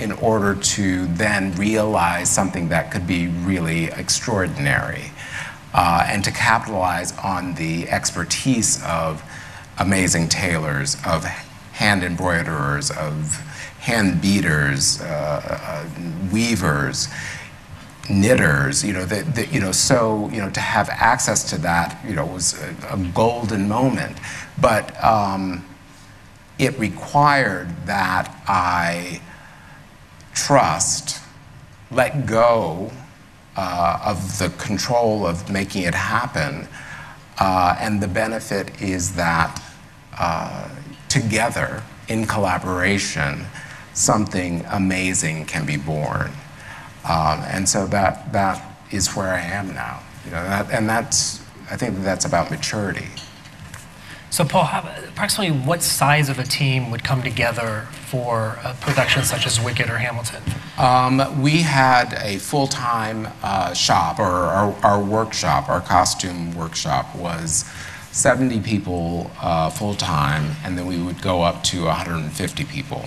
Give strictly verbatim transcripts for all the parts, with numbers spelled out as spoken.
in order to then realize something that could be really extraordinary, uh, and to capitalize on the expertise of amazing tailors, of hand embroiderers, of hand beaters, uh, uh, weavers, knitters, you know, the, the, you know, so, you know, to have access to that, you know, was a, a golden moment. But um, it required that I trust, let go uh, of the control of making it happen. Uh, and the benefit is that uh, together, in collaboration, something amazing can be born. Um, and so that, that is where I am now. You know, that, and that's, I think that's about maturity. So Paul, how, approximately what size of a team would come together for a production such as Wicked or Hamilton? Um, we had a full-time uh, shop, or our, our workshop, our costume workshop was seventy people uh, full-time, and then we would go up to one hundred fifty people.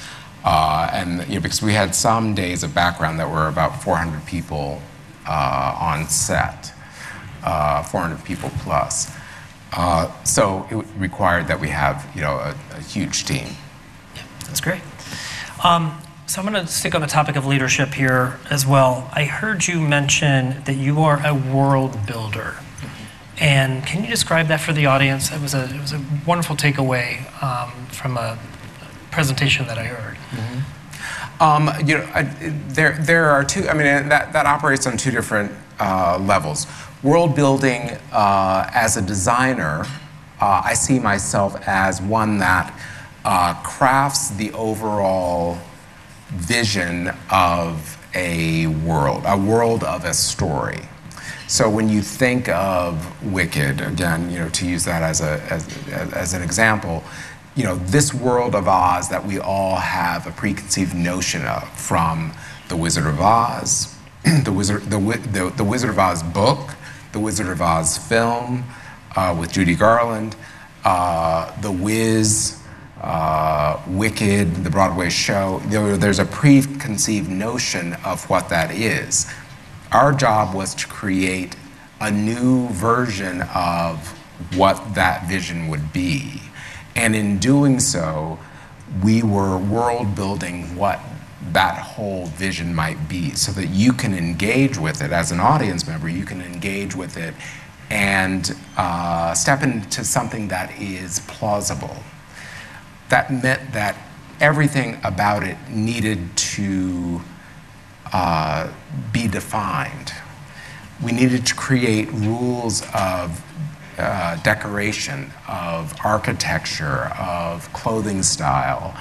Uh, and you know, because we had some days of background that were about four hundred people uh, on set, uh, four hundred people plus. Uh, so it required that we have, you know, a, a huge team. Yeah, that's great. Um, so I'm going to stick on the topic of leadership here as well. I heard you mention that you are a world builder. And can you describe that for the audience? It was a, it was a wonderful takeaway um, from a presentation that I heard. Mm-hmm. um, you know, I, there, there are two, I mean, that, that operates on two different uh, levels. World building uh, as a designer, uh, I see myself as one that uh, crafts the overall vision of a world, a world of a story. So when you think of Wicked, again, you know, to use that as, a, as, as an example, you know, this world of Oz that we all have a preconceived notion of, from The Wizard of Oz, the, Wizard, the, the, the Wizard of Oz book, the Wizard of Oz film uh, with Judy Garland, uh, The Wiz, uh, Wicked, the Broadway show. There, there's a preconceived notion of what that is. Our job was to create a new version of what that vision would be. And in doing so, we were world building what that whole vision might be, so that you can engage with it as an audience member, you can engage with it and uh, step into something that is plausible. That meant that everything about it needed to uh, be defined. We needed to create rules of uh, decoration, of architecture, of clothing style,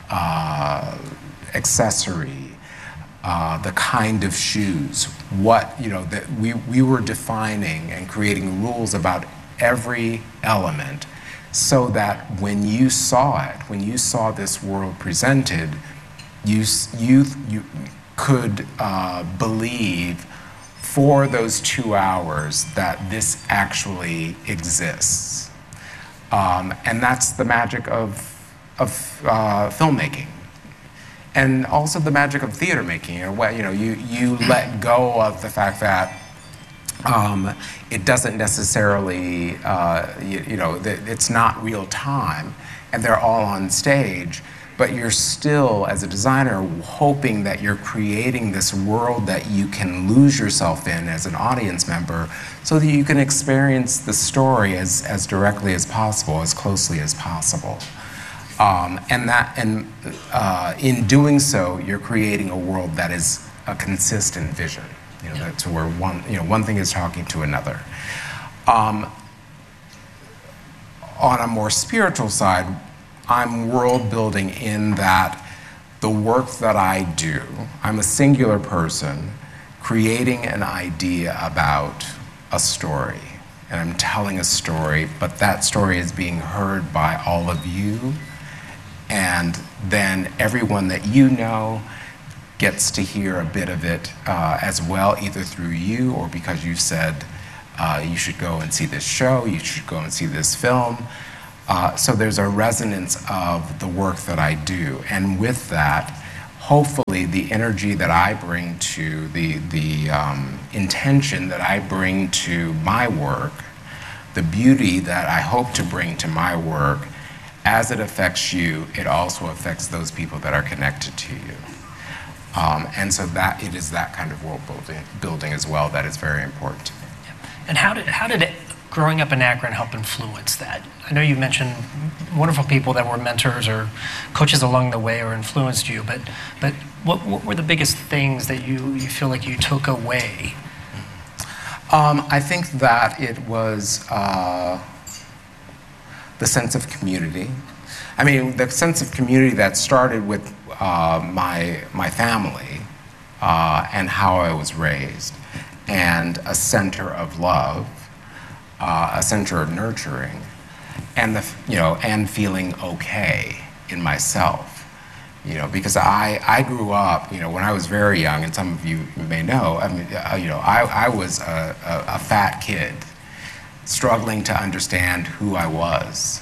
uh, accessory, uh, the kind of shoes, what, you know, that we, we were defining and creating rules about every element, so that when you saw it, when you saw this world presented, you, you, you could uh, believe for those two hours that this actually exists. Um, and that's the magic of, of uh, filmmaking. And also the magic of theater making. You know, you, know, you, you let go of the fact that um, it doesn't necessarily, uh, you, you know, it's not real time, and they're all on stage, but you're still, as a designer, hoping that you're creating this world that you can lose yourself in as an audience member, so that you can experience the story as, as directly as possible, as closely as possible. Um, and that, and uh, in doing so, you're creating a world that is a consistent vision. You know, that's where one, you know, one thing is talking to another. Um, on a more spiritual side, I'm world building in that the work that I do, I'm a singular person creating an idea about a story. And I'm telling a story, but that story is being heard by all of you. And then everyone that you know gets to hear a bit of it uh, as well, either through you or because you said uh, you should go and see this show, you should go and see this film. Uh, so there's a resonance of the work that I do. And with that, hopefully the energy that I bring to the, the um, intention that I bring to my work, the beauty that I hope to bring to my work, as it affects you, it also affects those people that are connected to you. Um, and so that it is that kind of world building, building as well that is very important to me. And how did, how did it, growing up in Akron help influence that? I know you mentioned wonderful people that were mentors or coaches along the way or influenced you, but, but what, what were the biggest things that you, you feel like you took away? Um, I think that it was uh, the sense of community. I mean, the sense of community that started with uh, my, my family uh, and how I was raised, and a center of love, uh, a center of nurturing, and the, you know, and feeling okay in myself. You know, because I, I grew up, you know, when I was very young, and some of you may know, I mean, uh, you know, I, I was a, a, a fat kid struggling to understand who I was.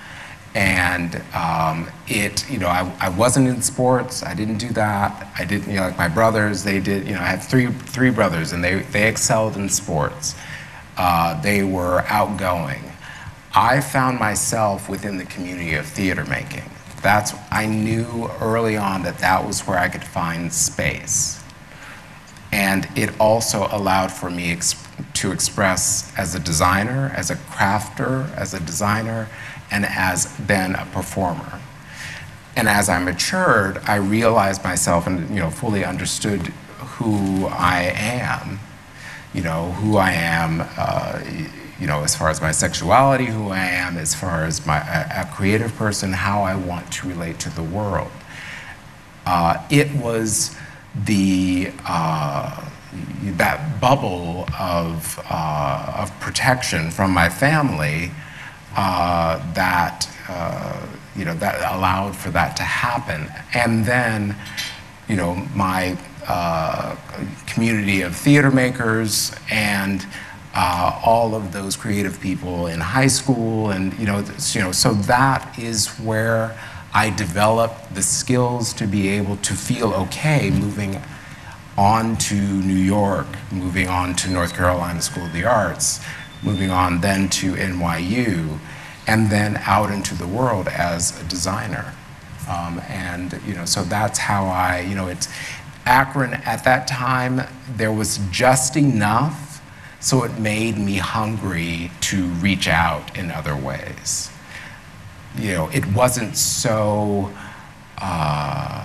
And um, it, you know, I, I wasn't in sports, I didn't do that. I didn't, you know, like my brothers, they did, you know, I had three, three brothers, and they, they excelled in sports. Uh, they were outgoing. I found myself within the community of theater making. That's, I knew early on that that was where I could find space. And it also allowed for me ex to express as a designer, as a crafter, as a designer, and as then a performer. And as I matured, I realized myself and, you know, fully understood who I am, you know, who I am, uh, you know, as far as my sexuality, who I am, as far as my, a, a creative person, how I want to relate to the world. Uh, it was the, uh, that bubble of, uh, of protection from my family uh, that, uh, you know, that allowed for that to happen. And then, you know, my uh, community of theater makers and Uh, all of those creative people in high school, and you know, you know, so that is where I developed the skills to be able to feel okay moving on to New York, moving on to North Carolina School of the Arts, moving on then to N Y U, and then out into the world as a designer. Um, and you know, so that's how I, you know, it's Akron at that time. There was just enough. So it made me hungry to reach out in other ways. You know, it wasn't so uh,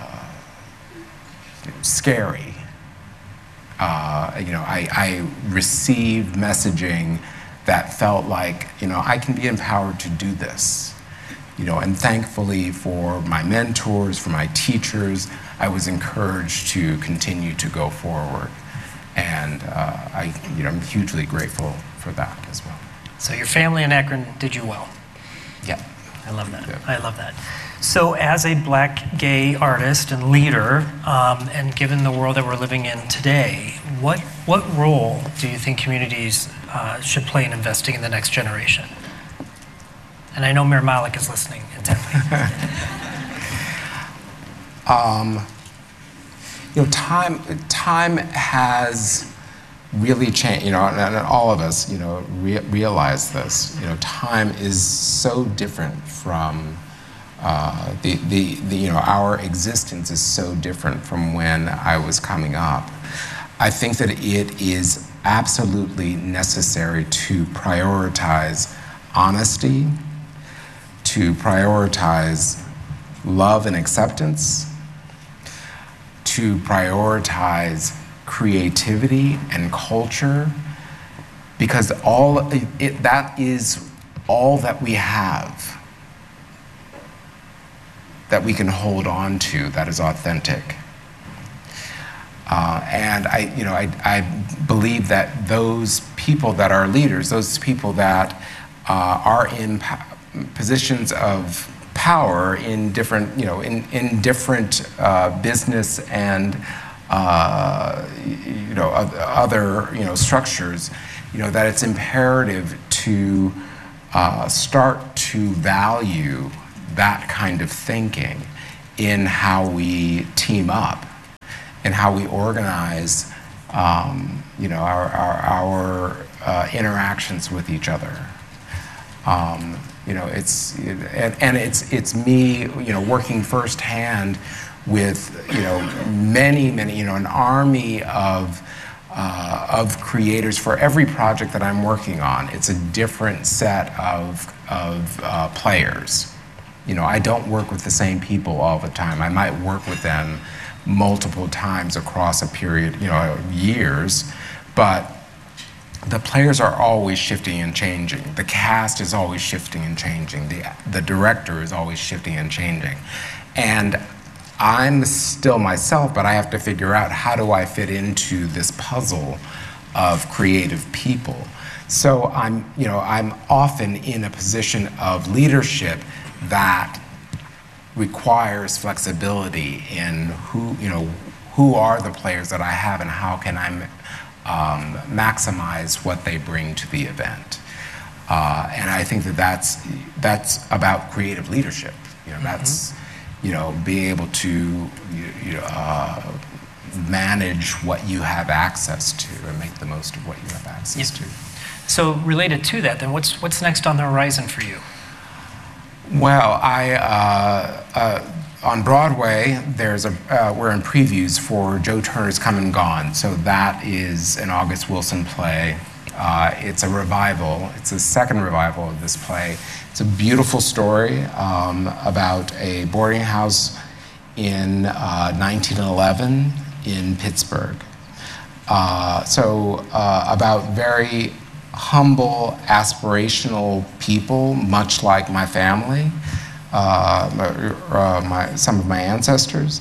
scary. Uh, you know, I, I received messaging that felt like, you know, I can be empowered to do this. You know, and thankfully for my mentors, for my teachers, I was encouraged to continue to go forward. And uh, I, you know, I'm hugely grateful for that as well. So your family in Akron did you well. Yeah. I love that. Yeah. I love that. So as a black gay artist and leader, um, and given the world that we're living in today, what, what role do you think communities uh, should play in investing in the next generation? And I know Mayor Malik is listening intently. um, You know, time, time has really changed, you know, and all of us, you know, re realize this. You know, time is so different from, uh, the, the, the, you know, our existence is so different from when I was coming up. I think that it is absolutely necessary to prioritize honesty, to prioritize love and acceptance, to prioritize creativity and culture, because all it, that is all that we have that we can hold on to that is authentic. Uh, and I, you know, I, I believe that those people that are leaders, those people that uh, are in positions of power in different, you know, in, in different uh, business and, uh, you know, other, you know, structures, you know, that it's imperative to uh, start to value that kind of thinking in how we team up and how we organize, um, you know, our our, our uh, interactions with each other. Um, you know, it's it, and, and it's it's me, you know, working firsthand with, you know, many many you know an army of uh, of creators for every project that I'm working on. It's a different set of of uh, players. You know, I don't work with the same people all the time. I might work with them multiple times across a period, you know, years, but the players are always shifting and changing. The cast is always shifting and changing. The, the director is always shifting and changing. And I'm still myself, but I have to figure out, how do I fit into this puzzle of creative people? So I'm, you know, I'm often in a position of leadership that requires flexibility in who, you know, who are the players that I have and how can I um, maximize what they bring to the event. Uh, and I think that that's, that's about creative leadership. You know, that's, you know, being able to you know, uh, manage what you have access to and make the most of what you have access yep. to. So related to that, then what's, what's next on the horizon for you? Well, I, uh, uh, on Broadway, there's a, uh, we're in previews for Joe Turner's Come and Gone. So that is an August Wilson play. Uh, it's a revival. It's the second revival of this play. It's a beautiful story um, about a boarding house in uh, nineteen eleven in Pittsburgh. Uh, so uh, about very humble, aspirational people, much like my family, uh, uh, my, some of my ancestors.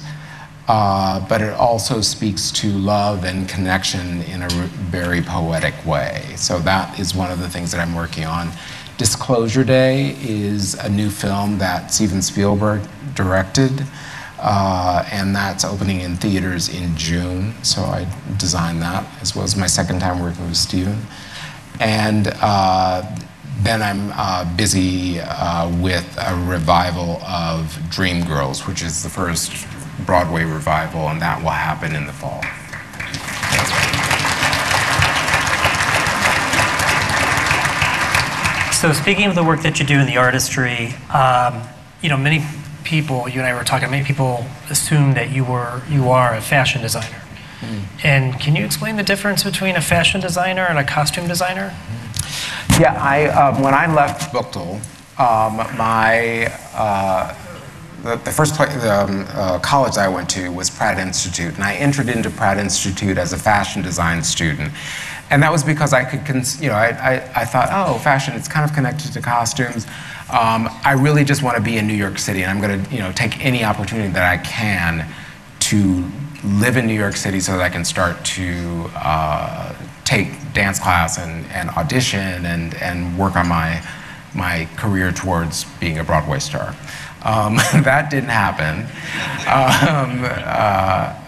Uh, but it also speaks to love and connection in a very poetic way. So that is one of the things that I'm working on. Disclosure Day is a new film that Steven Spielberg directed, uh, and that's opening in theaters in June. So I designed that, as well as my second time working with Steven. And uh, then I'm uh, busy uh, with a revival of Dreamgirls, which is the first Broadway revival, and that will happen in the fall. So speaking of the work that you do in the artistry, um, you know, many people, you and I were talking, many people assume that you were you are a fashion designer. And can you explain the difference between a fashion designer and a costume designer? Yeah, I, uh, when I left Buchtel, um, my, uh, the, the first place, um, uh, college I went to was Pratt Institute, and I entered into Pratt Institute as a fashion design student. And that was because I could, cons you know, I, I, I thought, oh, fashion, it's kind of connected to costumes. Um, I really just want to be in New York City, and I'm going to, you know, take any opportunity that I can to live in New York City so that I can start to uh, take dance class and, and audition and, and work on my, my career towards being a Broadway star. Um, that didn't happen. Um, uh,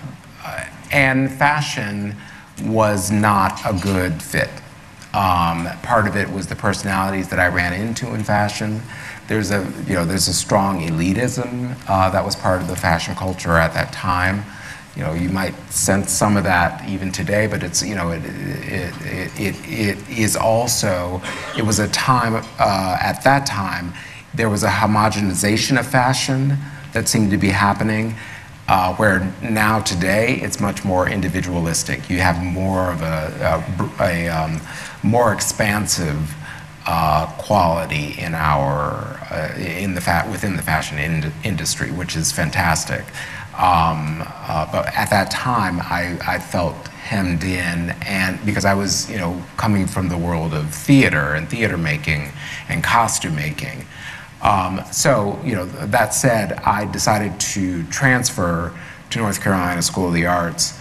and fashion was not a good fit. Um, part of it was the personalities that I ran into in fashion. There's a, you know, there's a strong elitism uh, that was part of the fashion culture at that time. You know, you might sense some of that even today, but it's, you know, it, it, it, it, it is also, it was a time, uh, at that time, there was a homogenization of fashion that seemed to be happening, uh, where now today it's much more individualistic. You have more of a, a, a um, more expansive uh, quality in our, uh, in the fa within the fashion in industry, which is fantastic. Um, uh, but at that time, I, I felt hemmed in, and because I was, you know, coming from the world of theater and theater making and costume making. Um, so, you know, that said, I decided to transfer to North Carolina School of the Arts,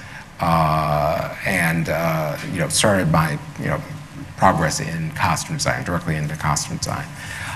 uh, and uh, you know, started my, you know, progress in costume design, directly into costume design.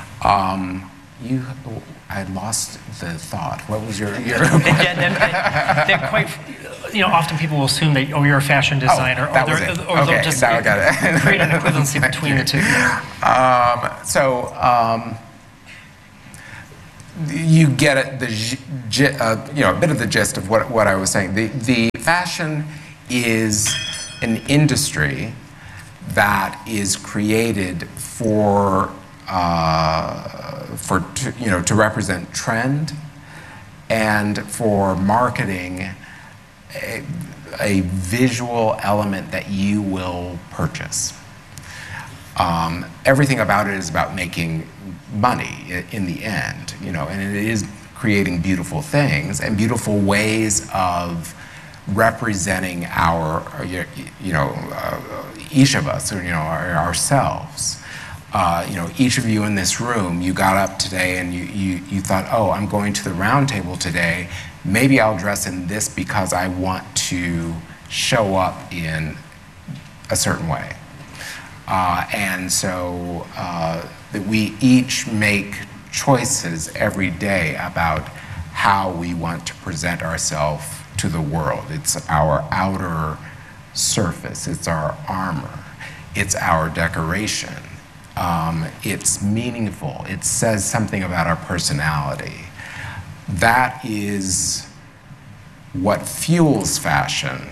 Um, you. I lost the thought. What was your... your yeah, they're, they're quite, you know, often people will assume that, oh, you're a fashion designer. Oh, that or was it. Or okay, they'll just now I got it. create an equivalency between the two. Um, so, um, you get it, the gi- uh, you know, a bit of the gist of what, what I was saying. The, the fashion is an industry that is created for, uh, for to, you know, to represent trend and for marketing a, a visual element that you will purchase. Um, everything about it is about making money in the end, you know, and it is creating beautiful things and beautiful ways of representing our, you know, uh, each of us, or, you know, our, ourselves. Uh, you know, each of you in this room, you got up today and you, you, you thought, oh, I'm going to the round table today. Maybe I'll dress in this because I want to show up in a certain way. Uh, and so uh, that we each make choices every day about how we want to present ourselves to the world. It's our outer surface, it's our armor, it's our decoration. Um, it's meaningful, it says something about our personality. That is what fuels fashion.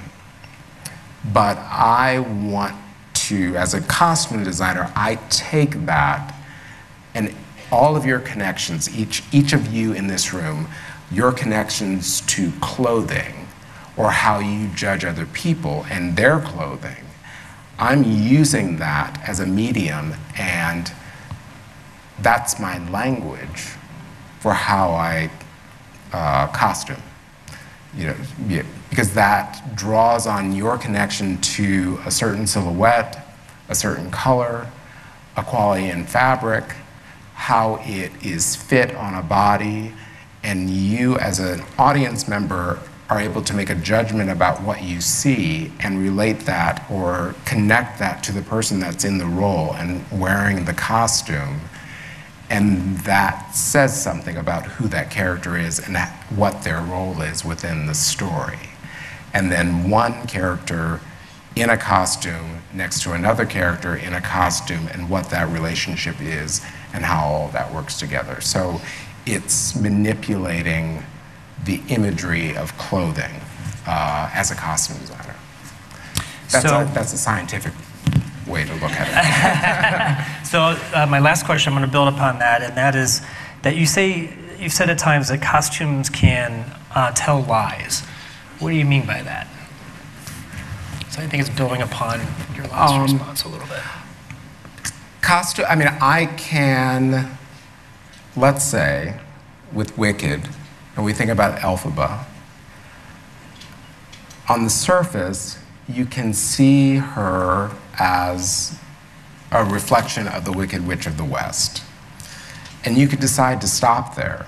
But I want to, as a costume designer, I take that and all of your connections, each, each of you in this room, your connections to clothing or how you judge other people and their clothing, I'm using that as a medium, and that's my language for how I uh, costume. You know, yeah, because that draws on your connection to a certain silhouette, a certain color, a quality in fabric, how it is fit on a body, and you as an audience member are able to make a judgment about what you see and relate that or connect that to the person that's in the role and wearing the costume. And that says something about who that character is and that, what their role is within the story. And then one character in a costume next to another character in a costume and what that relationship is and how all that works together. So it's manipulating the imagery of clothing uh, as a costume designer. That's, so, a, that's a scientific way to look at it. So uh, my last question, I'm going to build upon that, and that is that you say, you've said at times that costumes can uh, tell lies. What do you mean by that? So I think it's building upon your last um, response a little bit. Costume, I mean, I can, let's say, with Wicked, and we think about Elphaba, on the surface, you can see her as a reflection of the Wicked Witch of the West. And you could decide to stop there.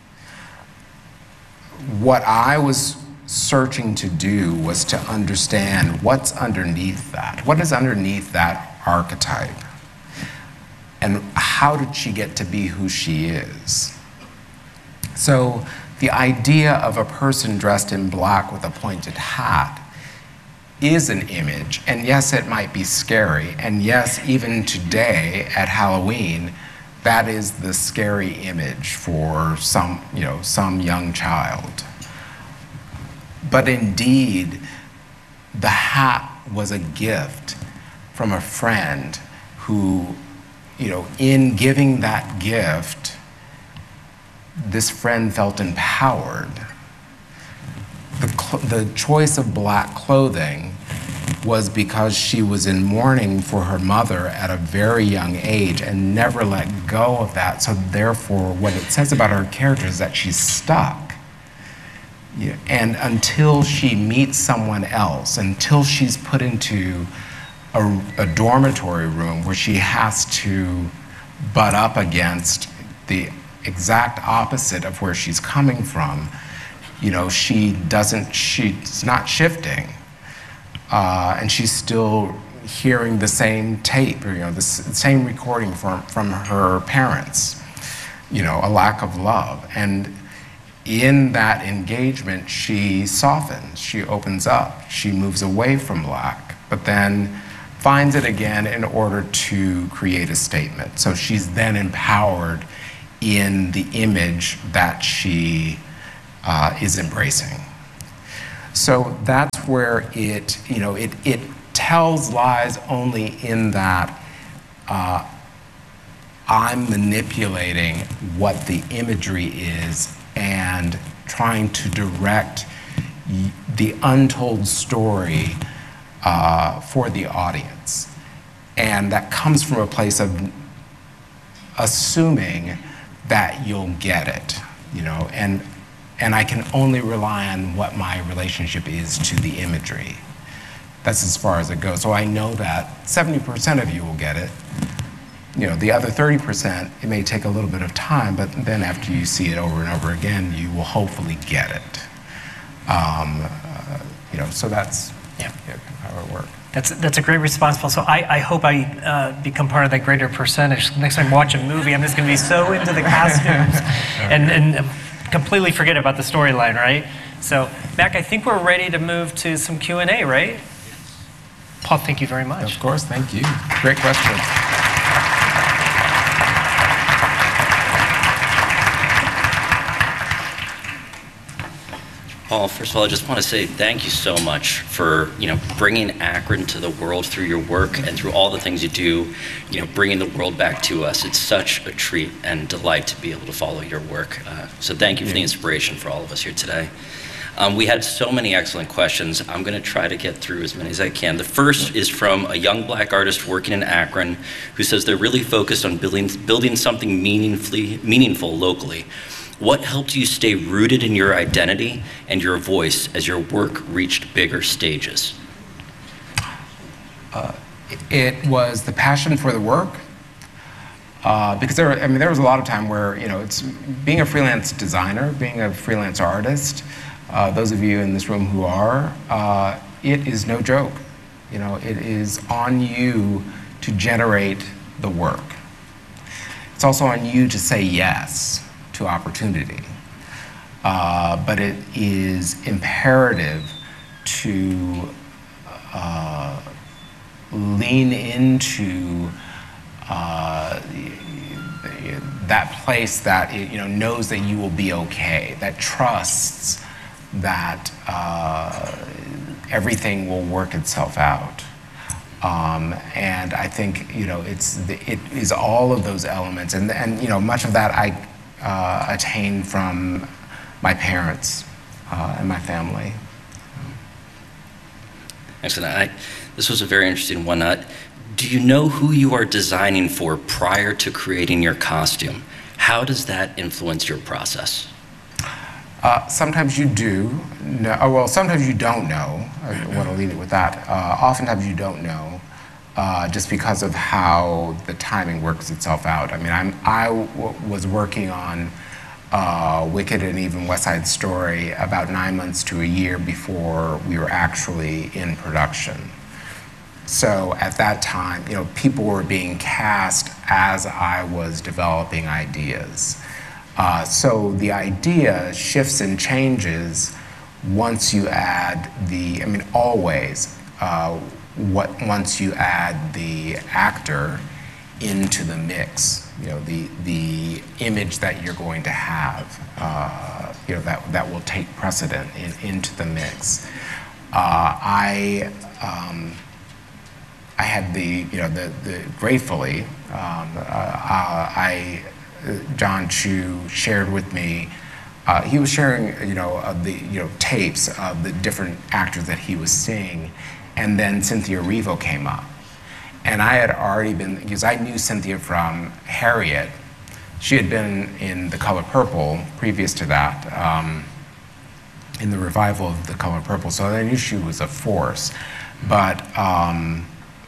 What I was searching to do was to understand what's underneath that. What is underneath that archetype? And how did she get to be who she is? So the idea of a person dressed in black with a pointed hat is an image, and yes, it might be scary, and yes, even today at Halloween, that is the scary image for some, you know, some young child. But indeed, the hat was a gift from a friend who, you know, in giving that gift, this friend felt empowered. The, the choice of black clothing was because she was in mourning for her mother at a very young age and never let go of that. So therefore, what it says about her character is that she's stuck. Yeah. And until she meets someone else, until she's put into a, a dormitory room where she has to butt up against the exact opposite of where she's coming from, you know, she doesn't, she's not shifting. Uh, and she's still hearing the same tape, or, you know, the s- same recording from, from her parents, you know, a lack of love. And in that engagement, she softens, she opens up, she moves away from black, but then finds it again in order to create a statement. So she's then empowered in the image that she uh, is embracing. So that's where it, you know, it, it tells lies only in that uh, I'm manipulating what the imagery is and trying to direct the untold story uh, for the audience. And that comes from a place of assuming that you'll get it, you know, and, and I can only rely on what my relationship is to the imagery. That's as far as it goes. So I know that seventy percent of you will get it. You know, the other thirty percent, it may take a little bit of time, but then after you see it over and over again, you will hopefully get it. Um, uh, you know, so that's yeah. Yeah, how it works. That's, that's a great response, Paul. So I, I hope I uh, become part of that greater percentage. Next time I watch a movie, I'm just going to be so into the costumes and, and completely forget about the storyline, right? So, Mac, I think we're ready to move to some Q and A, right? Paul, thank you very much. Of course, thank you. Great question. Paul, first of all, I just want to say thank you so much for, you know, bringing Akron to the world through your work and through all the things you do, you know, bringing the world back to us. It's such a treat and delight to be able to follow your work. Uh, so thank you for the inspiration for all of us here today. Um, we had so many excellent questions. I'm going to try to get through as many as I can. The first is from a young black artist working in Akron who says they're really focused on building, building something meaningfully, meaningful locally. What helped you stay rooted in your identity and your voice as your work reached bigger stages? Uh, it was the passion for the work. Uh, because there, I mean, there was a lot of time where, you know, it's being a freelance designer, being a freelance artist, uh, those of you in this room who are, uh, it is no joke. You know, it is on you to generate the work. It's also on you to say yes to opportunity. Uh, but it is imperative to uh, lean into uh, that place that it, you know, knows that you will be okay, that trusts that uh, everything will work itself out. Um, and I think, you know, it's the, it is all of those elements, and and you know, much of that I uh, attained from my parents uh, and my family. Excellent. I, this was a very interesting one. Uh, do you know who you are designing for prior to creating your costume? How does that influence your process? Uh, sometimes you do. No, oh, well, sometimes you don't know. I want to leave it with that. Uh, oftentimes you don't know, uh, just because of how the timing works itself out. I mean, I'm, I w was working on uh, Wicked and even West Side Story about nine months to a year before we were actually in production. So at that time, you know, people were being cast as I was developing ideas. Uh, so the idea shifts and changes once you add the, I mean, always, uh, what, once you add the actor into the mix, you know, the, the image that you're going to have, uh, you know, that, that will take precedent in, into the mix. Uh, I, um, I had the, you know, the, the gratefully, um, uh, uh, I, John Chu shared with me, uh, he was sharing, you know, uh, the, you know, tapes of the different actors that he was seeing, and then Cynthia Erivo came up. And I had already been, because I knew Cynthia from Harriet. She had been in The Color Purple previous to that, um, in the revival of The Color Purple, so I knew she was a force. But um,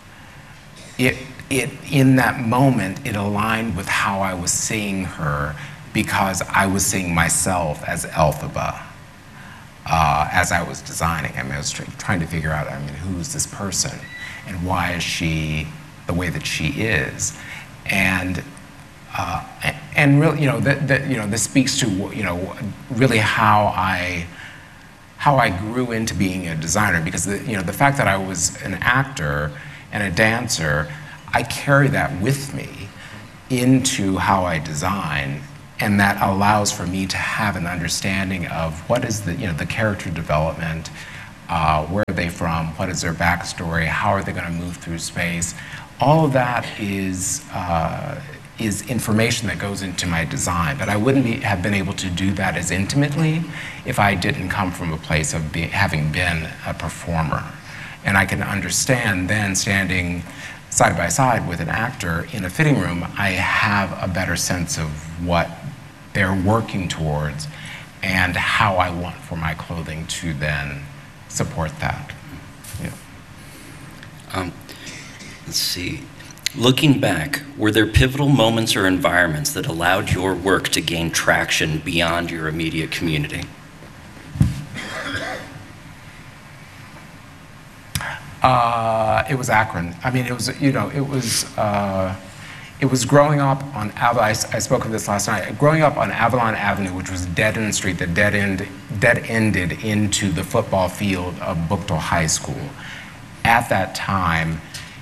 it, It, in that moment, it aligned with how I was seeing her, because I was seeing myself as Elphaba uh, as I was designing. I mean, I was trying to figure out, I mean, who is this person and why is she the way that she is? And uh, and really, you know, that, that you know, this speaks to, you know, really how I how I grew into being a designer, because the, you know, the fact that I was an actor and a dancer, I carry that with me into how I design, and that allows for me to have an understanding of what is the, you know, the character development, uh, where are they from, what is their backstory, how are they going to move through space. All of that is, uh, is information that goes into my design, but I wouldn't be, have been able to do that as intimately if I didn't come from a place of be, having been a performer. And I can understand then, standing side by side with an actor in a fitting room, I have a better sense of what they're working towards and how I want for my clothing to then support that. Yeah. Um, let's see. Looking back, were there pivotal moments or environments that allowed your work to gain traction beyond your immediate community? Uh, it was Akron. I mean, it was, you know, it was, uh, it was growing up on, Av- I, I spoke of this last night, growing up on Avalon Avenue, which was a dead-end street that dead end, dead-ended into the football field of Buchtel High School. At that time,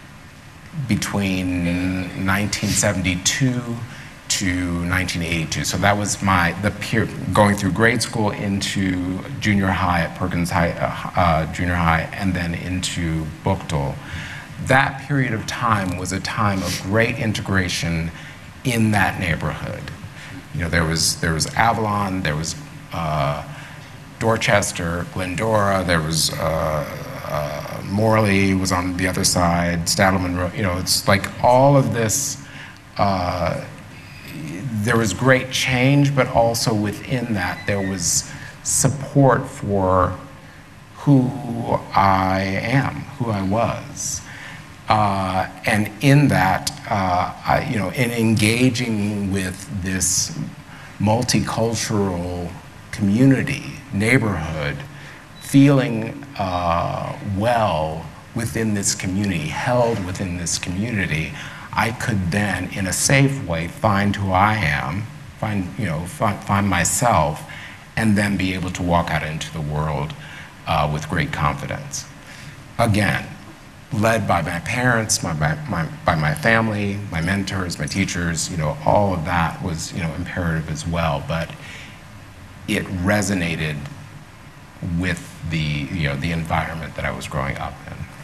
between nineteen seventy-two to nineteen eighty-two. So that was my, the peer, going through grade school into junior high at Perkins High, uh, uh, junior high, and then into Buchtel. That period of time was a time of great integration in that neighborhood. You know, there was, there was Avalon, there was uh, Dorchester, Glendora, there was uh, uh, Morley was on the other side, Stadelman Road, you know, it's like all of this, uh, there was great change, but also within that there was support for who I am, who I was. Uh, and in that, uh, I, you know, in engaging with this multicultural community, neighborhood, feeling uh, well within this community, held within this community, I could then, in a safe way, find who I am, find, you know, find, find myself, and then be able to walk out into the world uh, with great confidence. Again, led by my parents, my, my, my, by my family, my mentors, my teachers, you know, all of that was, you know, imperative as well, but it resonated with the, you know, the environment that I was growing up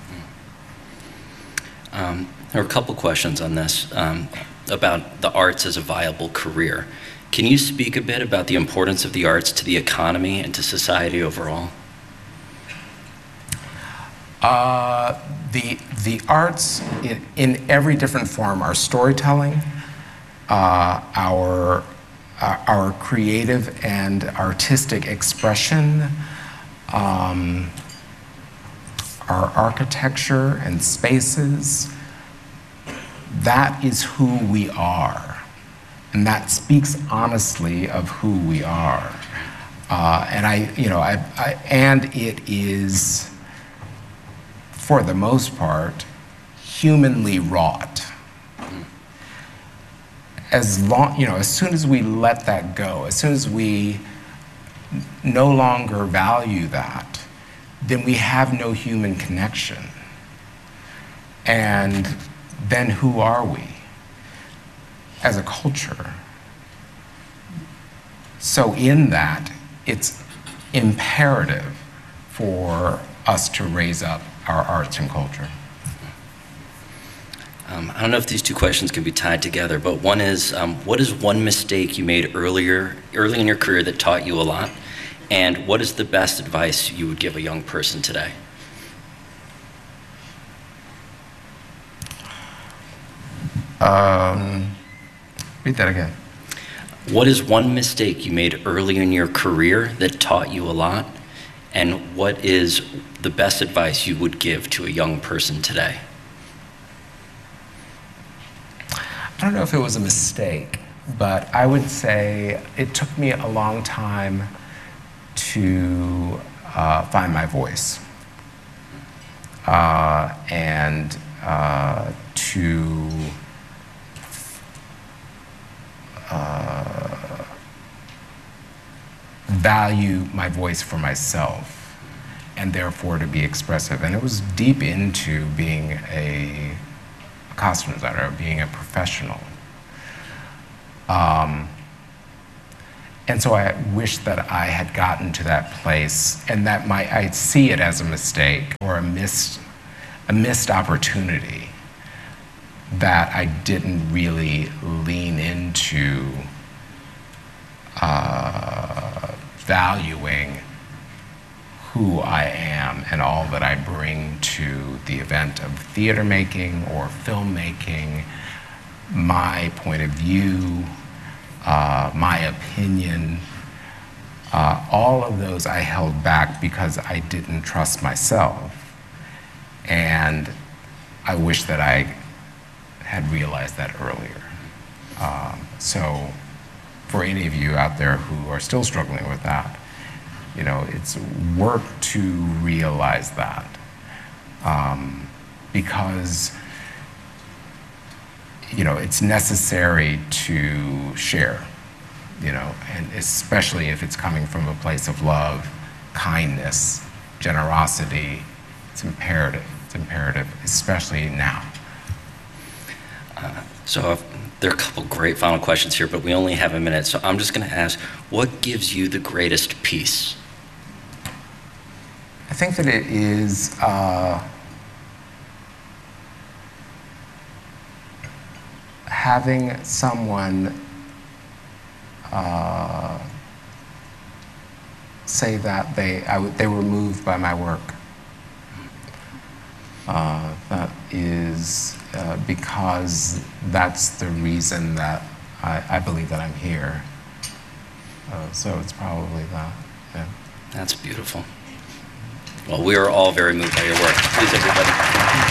in. Um, there are a couple questions on this um, about the arts as a viable career. Can you speak a bit about the importance of the arts to the economy and to society overall? Uh, the, the arts in, in every different form are storytelling, uh, our, uh, our creative and artistic expression, um, our architecture and spaces. That is who we are, and that speaks honestly of who we are. Uh, and I, you know, I, I, and it is, for the most part, humanly wrought. As long, you know, as soon as we let that go, as soon as we no longer value that, then we have no human connection. And then who are we as a culture? So in that, it's imperative for us to raise up our arts and culture. Um, I don't know if these two questions can be tied together, but one is, um, what is one mistake you made earlier, early in your career that taught you a lot? And what is the best advice you would give a young person today? Um, read that again. What is one mistake you made early in your career that taught you a lot? And what is the best advice you would give to a young person today? I don't know if it was a mistake, but I would say it took me a long time to uh, find my voice uh, and uh, to uh, value my voice for myself and therefore to be expressive. And it was deep into being a costume designer, being a professional. Um, And so I wish that I had gotten to that place, and that my, I see it as a mistake or a missed, a missed opportunity that I didn't really lean into uh, valuing who I am and all that I bring to the event of theater making or filmmaking, my point of view, uh, my opinion. Uh, all of those I held back because I didn't trust myself. And I wish that I had realized that earlier. Um, so for any of you out there who are still struggling with that, you know, it's work to realize that. Um, because, you know, it's necessary to share, you know, and especially if it's coming from a place of love, kindness, generosity. It's imperative. It's imperative, especially now. Uh, so I've, there are a couple great final questions here, but we only have a minute. So I'm just going to ask, what gives you the greatest peace? I think that it is uh, having someone uh, say that they, I w they were moved by my work. Uh, that is uh, because that's the reason that I, I believe that I'm here. Uh, so it's probably that, yeah. That's beautiful. Well, we are all very moved by your work. Please, everybody.